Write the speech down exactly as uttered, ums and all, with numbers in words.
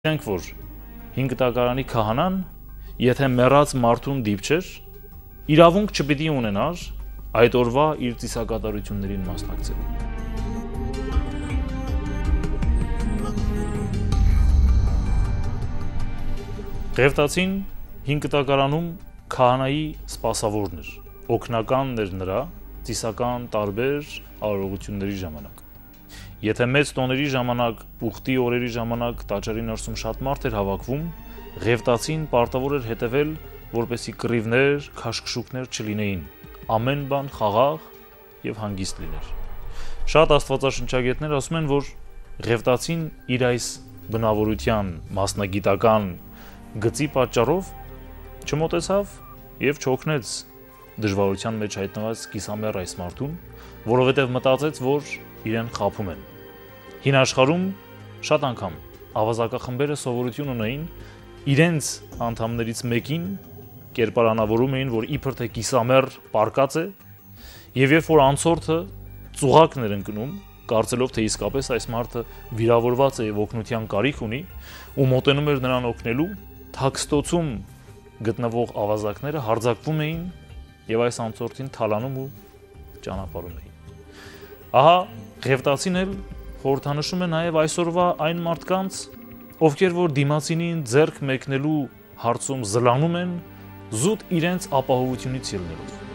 Ենք որ հինգ տակարանի քահանան, եթե մեռած մարդուն դիպչեր, իրավունք չպիտի ունենար այդ օրվա իր ծիսակատարություններին մասնակցելու։ Ղևտացին հինգ տակարանում քահանայի սպասավորն էր, օգնականն էր նրա ծիսական տարբեր արարողությունների ժամանակ։ Եթե մեծ տոների ժամանակ, ուխտի օրերի ժամանակ տաճարի ներսում շատ մարդ էր հավաքվում, Ղևտացին պարտավոր էր հետևել, որպեսզի կռիվներ, քաշքշուկներ չլինեին, ամեն բան խաղաղ եւ հանգիստ լիներ։ Շատ աստվածաշնչագետներ ասում են, որ Ղևտացին իր այս բնավորության մասնագիտական գծի պատճառով չմոտեցավ եւ չօգնեց դժվարության մեջ հայտնված կիսամեռ այս մարդուն, որովհետեւ մտածեց, որ իրեն խաբում են։ Հին աշխարհում շատ անգամ ավազակախմբերը սովորություն ունեին իրենց անդամներից մեկին կերպարանավորում էին, որ իբր թե կիսամեռ պարկած է, եւ երբ որ անցորդը ծուղակն էր ընկնում, կարծելով թե իսկապես այս մարդը վիրավորված է եւ օգնության կարիք ունի, ու մոտենում էր նրան օգնելու, թաքստոցում գտնվող ավազակները հարձակվում էին եւ այս անցորդին թալանում ու ճանապարհում էին։ Ահա Ղևտացին էլ խորհրդանշում է նաև այսօրվա այն մարդկանց, ովքեր որ դիմացինին ձեռք մեկնելու հարցում զլանում են, զուտ իրենց ապահովությունից ելնելով։